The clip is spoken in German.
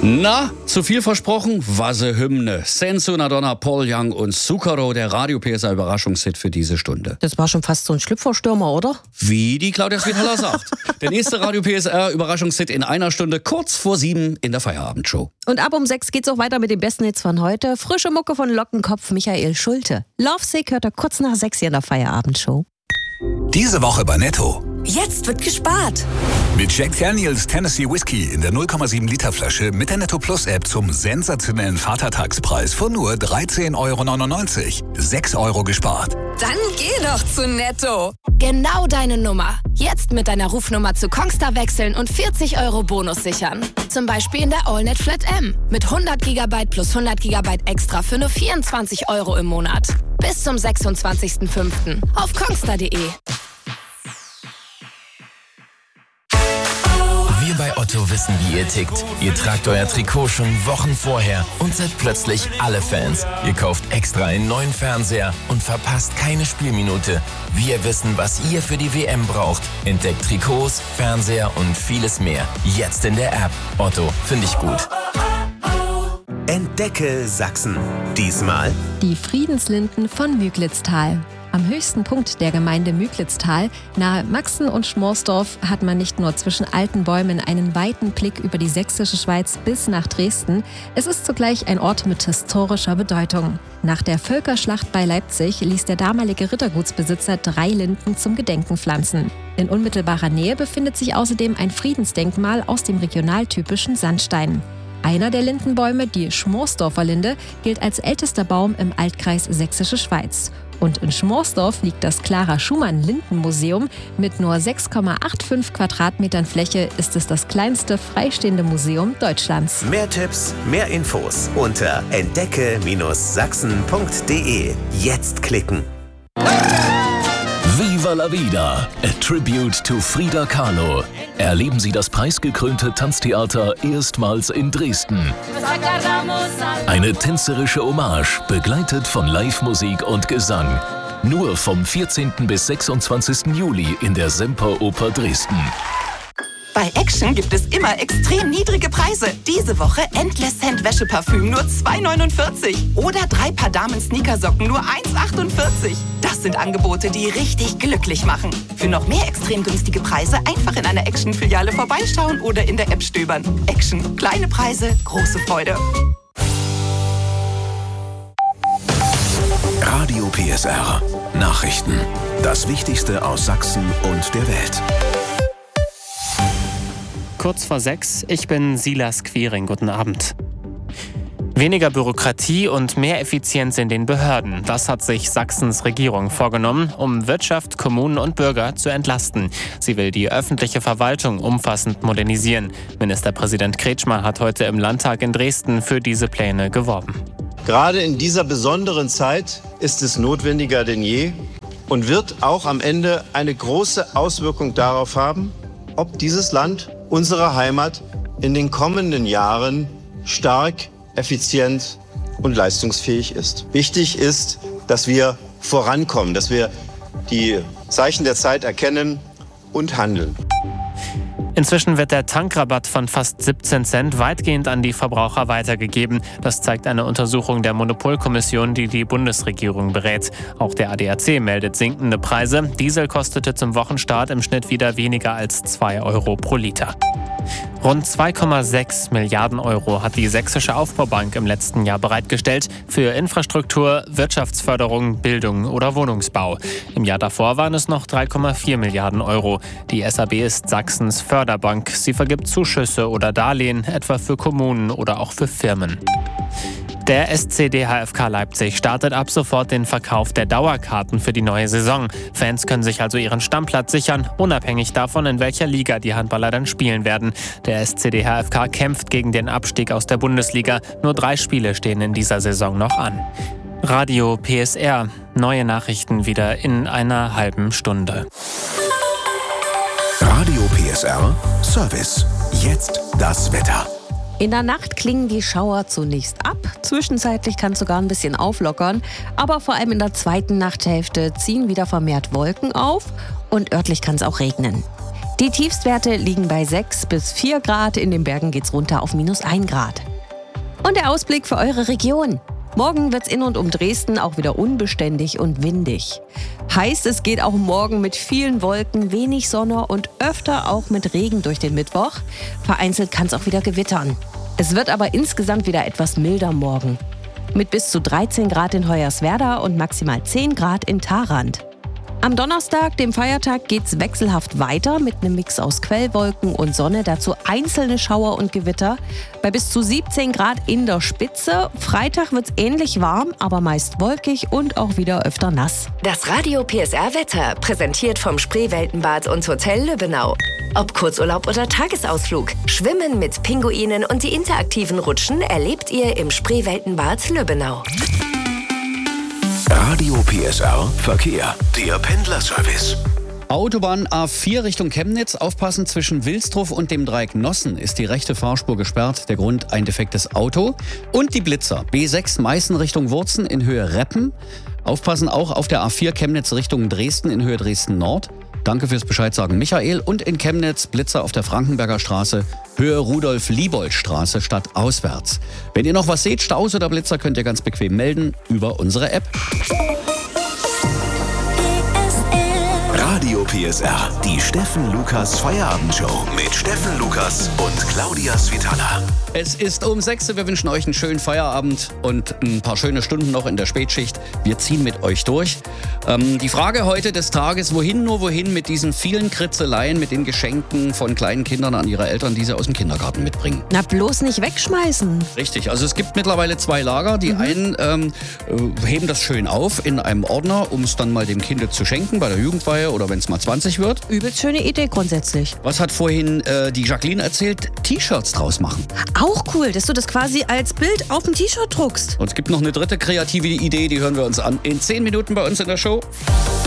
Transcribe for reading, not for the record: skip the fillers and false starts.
Na, zu viel versprochen? Wasse Hymne. Sensu Nadonna, Paul Young und Zucchero, der Radio-PSR Überraschungshit für diese Stunde. Das war schon fast so ein Schlüpferstürmer, oder? Wie die Claudia Friedhaller sagt. Der nächste Radio-PSR Überraschungshit in einer Stunde, kurz vor 7 in der Feierabendshow. Und ab um 6 geht's auch weiter mit den besten Hits von heute. Frische Mucke von Lockenkopf Michael Schulte. Lovesick hört er kurz nach 6 hier in der Feierabendshow. Diese Woche bei Netto. Jetzt wird gespart. Mit Jack Daniels Tennessee Whiskey in der 0,7 Liter Flasche mit der Netto Plus App zum sensationellen Vatertagspreis von nur 13,99 €. 6 € gespart. Dann geh doch zu Netto. Genau deine Nummer. Jetzt mit deiner Rufnummer zu Kongstar wechseln und 40 € Bonus sichern. Zum Beispiel in der AllNet Flat M. Mit 100 GB plus 100 GB extra für nur 24 € im Monat. Bis zum 26.05. auf kongstar.de. Wir bei Otto wissen, wie ihr tickt. Ihr tragt euer Trikot schon Wochen vorher und seid plötzlich alle Fans. Ihr kauft extra einen neuen Fernseher und verpasst keine Spielminute. Wir wissen, was ihr für die WM braucht. Entdeckt Trikots, Fernseher und vieles mehr. Jetzt in der App. Otto, finde ich gut. Entdecke Sachsen. Diesmal die Friedenslinden von Müglitztal. Am höchsten Punkt der Gemeinde Müglitztal, nahe Maxen und Schmorsdorf, hat man nicht nur zwischen alten Bäumen einen weiten Blick über die sächsische Schweiz bis nach Dresden. Es ist zugleich ein Ort mit historischer Bedeutung. Nach der Völkerschlacht bei Leipzig ließ der damalige Rittergutsbesitzer 3 Linden zum Gedenken pflanzen. In unmittelbarer Nähe befindet sich außerdem ein Friedensdenkmal aus dem regionaltypischen Sandstein. Einer der Lindenbäume, die Schmorsdorfer Linde, gilt als ältester Baum im Altkreis Sächsische Schweiz. Und in Schmorsdorf liegt das Clara-Schumann-Lindenmuseum. Mit nur 6,85 Quadratmetern Fläche ist es das kleinste freistehende Museum Deutschlands. mehr Tipps, mehr Infos unter entdecke-sachsen.de. Jetzt klicken. Viva la Vida, a tribute to Frida Kahlo. Erleben Sie das preisgekrönte Tanztheater erstmals in Dresden. Eine tänzerische Hommage, begleitet von Live-Musik und Gesang. Nur vom 14. bis 26. Juli in der Semperoper Dresden. Bei Action gibt es immer extrem niedrige Preise. Diese Woche Endless Scent Wäscheparfüm nur 2,49 € oder 3 Paar Damen-Sneakersocken nur 1,48 €. Das sind Angebote, die richtig glücklich machen. Für noch mehr extrem günstige Preise einfach in einer Action-Filiale vorbeischauen oder in der App stöbern. Action. Kleine Preise, große Freude. Radio PSR. Nachrichten. Das Wichtigste aus Sachsen und der Welt. Kurz vor 6, ich bin Silas Quiring. Guten Abend. Weniger Bürokratie und mehr Effizienz in den Behörden. Das hat sich Sachsens Regierung vorgenommen, um Wirtschaft, Kommunen und Bürger zu entlasten. Sie will die öffentliche Verwaltung umfassend modernisieren. Ministerpräsident Kretschmer hat heute im Landtag in Dresden für diese Pläne geworben. Gerade in dieser besonderen Zeit ist es notwendiger denn je und wird auch am Ende eine große Auswirkung darauf haben, ob dieses Land, unsere Heimat, in den kommenden Jahren stark, effizient und leistungsfähig ist. Wichtig ist, dass wir vorankommen, dass wir die Zeichen der Zeit erkennen und handeln. Inzwischen wird der Tankrabatt von fast 17 Cent weitgehend an die Verbraucher weitergegeben. Das zeigt eine Untersuchung der Monopolkommission, die die Bundesregierung berät. Auch der ADAC meldet sinkende Preise. Diesel kostete zum Wochenstart im Schnitt wieder weniger als 2 € pro Liter. Rund 2,6 Milliarden € hat die Sächsische Aufbaubank im letzten Jahr bereitgestellt für Infrastruktur, Wirtschaftsförderung, Bildung oder Wohnungsbau. Im Jahr davor waren es noch 3,4 Milliarden €. Die SAB ist Sachsens Förderbank. Sie vergibt Zuschüsse oder Darlehen, etwa für Kommunen oder auch für Firmen. Der SC DHFK Leipzig startet ab sofort den Verkauf der Dauerkarten für die neue Saison. Fans können sich also ihren Stammplatz sichern, unabhängig davon, in welcher Liga die Handballer dann spielen werden. Der SC DHFK kämpft gegen den Abstieg aus der Bundesliga. Nur 3 Spiele stehen in dieser Saison noch an. Radio PSR. Neue Nachrichten wieder in einer halben Stunde. Radio PSR Service. Jetzt das Wetter. In der Nacht klingen die Schauer zunächst ab. Zwischenzeitlich kann es sogar ein bisschen auflockern. Aber vor allem in der zweiten Nachthälfte ziehen wieder vermehrt Wolken auf und örtlich kann es auch regnen. Die Tiefstwerte liegen bei 6 bis 4 Grad. In den Bergen geht's runter auf -1 Grad. Und der Ausblick für eure Region. Morgen wird's in und um Dresden auch wieder unbeständig und windig. Heißt, es geht auch morgen mit vielen Wolken, wenig Sonne und öfter auch mit Regen durch den Mittwoch. Vereinzelt kann es auch wieder gewittern. Es wird aber insgesamt wieder etwas milder morgen. Mit bis zu 13 Grad in Hoyerswerda und maximal 10 Grad in Tharandt. Am Donnerstag, dem Feiertag, geht's wechselhaft weiter mit einem Mix aus Quellwolken und Sonne, dazu einzelne Schauer und Gewitter. Bei bis zu 17 Grad in der Spitze. Freitag wird's ähnlich warm, aber meist wolkig und auch wieder öfter nass. Das Radio PSR Wetter, präsentiert vom Spreeweltenbad und Hotel Lübbenau. Ob Kurzurlaub oder Tagesausflug, Schwimmen mit Pinguinen und die interaktiven Rutschen erlebt ihr im Spreeweltenbad Lübbenau. Radio PSR Verkehr, der Pendlerservice. Autobahn A4 Richtung Chemnitz. Aufpassen, zwischen Wilsdruf und dem Dreieck Nossen ist die rechte Fahrspur gesperrt. Der Grund: ein defektes Auto. Und die Blitzer. B6 Meißen Richtung Wurzen in Höhe Reppen. Aufpassen auch auf der A4 Chemnitz Richtung Dresden in Höhe Dresden Nord. Danke fürs Bescheid sagen, Michael. Und in Chemnitz Blitzer auf der Frankenberger Straße, Höhe Rudolf-Liebold-Straße stadtauswärts. Wenn ihr noch was seht, Staus oder Blitzer, könnt ihr ganz bequem melden über unsere App. Radio PSR, die Steffen Lukas Feierabendshow mit Steffen Lukas und Claudia Svitala. Es ist um 6 Uhr. Wir wünschen euch einen schönen Feierabend und ein paar schöne Stunden noch in der Spätschicht. Wir ziehen mit euch durch. Die Frage heute des Tages: Wohin, nur wohin mit diesen vielen Kritzeleien, mit den Geschenken von kleinen Kindern an ihre Eltern, die sie aus dem Kindergarten mitbringen? Na, bloß nicht wegschmeißen. Richtig, also es gibt mittlerweile 2 Lager. Die einen heben das schön auf in einem Ordner, um es dann mal dem Kind zu schenken bei der Jugendweihe oder wenn es mal 20 wird. Übelst schöne Idee grundsätzlich. Was hat vorhin die Jacqueline erzählt? T-Shirts draus machen. Auch cool, dass du das quasi als Bild auf ein T-Shirt druckst. Und es gibt noch eine dritte kreative Idee, die hören wir uns an in 10 Minuten bei uns in der Show.